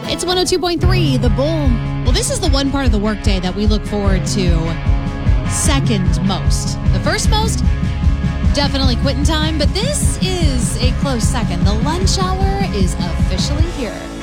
It's 102.3, The Bull. Well, this is the one part of the workday that we look forward to second most. The first most, definitely quitting time, but this is a close second. The lunch hour is officially here.